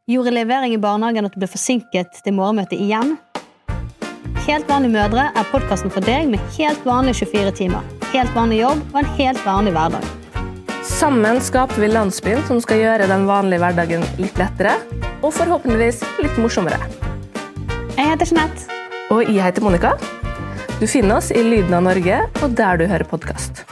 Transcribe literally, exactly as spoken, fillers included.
Gjorde levering i barnehagen at du ble forsinket til morgenmøte igjen? Helt vanlige mødre er podcasten for deg med helt vanlige tjuefire timer, helt vanlig jobb og en helt vanlig hverdag. Sammen skaper vi landsbyen som skal gjøre den vanlige hverdagen litt lettere, og forhåpentligvis litt morsommere. Jeg heter Jeanette. Og jeg heter Monica. Du finner oss i Lyden av Norge, og der du hører podcast.